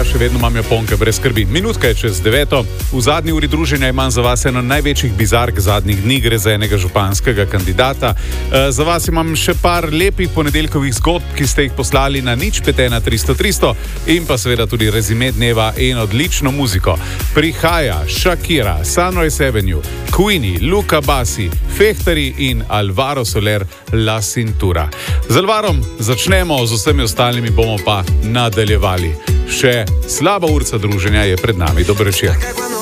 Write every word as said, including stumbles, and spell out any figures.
Ja, še vedno imam Japonke, brez skrbi. Minutka je čez deveto. V zadnji uri druženja imam za vas eno največjih bizark zadnjih dni, gre za enega županskega kandidata. E, za vas imam še par lepih ponedeljkovih zgodb, ki ste jih poslali na nič pet ena tristo tristo in pa seveda tudi rezime dneva in odlično muziko. Prihaja Shakira, Sunrise Avenue, Queenie, Luca Bassi, Fehtari in Alvaro Soler, La Cintura. Z Alvarom začnemo, z vsemi ostalimi bomo pa nadaljevali. Še slaba urca druženja je pred nami. Dober večer.